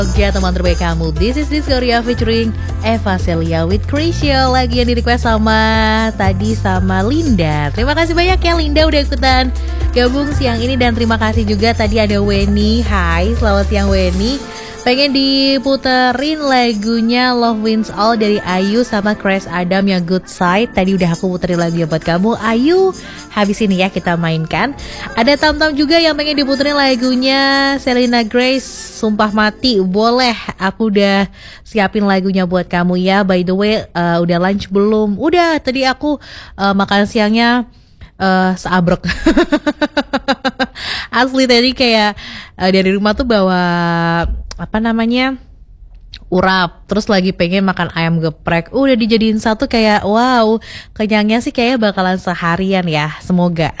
Jogja, teman terbaik kamu. This is Discoria featuring Eva Celia with Krisya. Lagi yang di request sama Linda. Terima kasih banyak ya Linda udah ikutan gabung siang ini. Dan terima kasih juga tadi ada Weni. Hai, selamat siang Weni. Pengen diputerin lagunya Love Wins All dari Ayu sama Chris Adam yang Good Side. Tadi udah aku puterin lagunya buat kamu Ayu. Habis ini ya kita mainkan. Ada Tam-Tam juga yang pengen diputerin lagunya Selena Grace, Sumpah Mati. Boleh, aku udah siapin lagunya buat kamu ya. By the way, udah lunch belum? Udah, tadi aku makan siangnya seabrek. Asli tadi kayak dari rumah tuh bawa urap, terus lagi pengen makan ayam geprek, udah dijadiin satu, kayak wow, kenyangnya sih kayaknya bakalan seharian ya, semoga.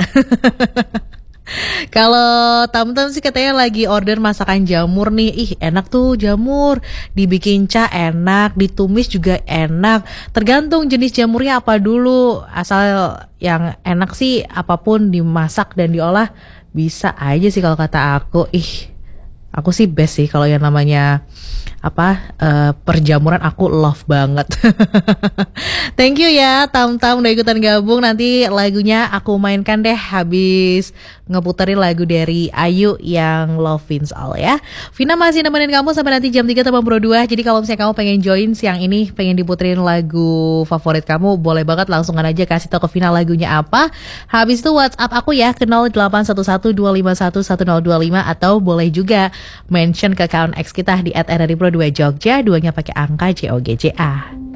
Kalau Tam-Tam sih katanya lagi order masakan jamur nih. Ih, enak tuh jamur, dibikin enak, ditumis juga enak. Tergantung jenis jamurnya apa dulu. Asal yang enak sih apapun dimasak dan diolah bisa aja sih kalau kata aku. Aku sih best sih kalau yang namanya perjamuran, aku love banget. Thank you ya Tam-Tam udah ikutan gabung. Nanti lagunya aku mainkan deh habis ngeputerin lagu dari Ayu yang Love Wins All ya. Vina masih nemenin kamu sampai nanti jam 3 teman Pro 2. Jadi kalau misalnya kamu pengen join siang ini, pengen diputerin lagu favorit kamu, boleh banget langsung aja kasih tau ke Vina lagunya apa. Habis itu WhatsApp aku ya ke 081125111025, atau boleh juga mention ke account X kita di @rripro2jogja, duanya pakai angka JOGJA.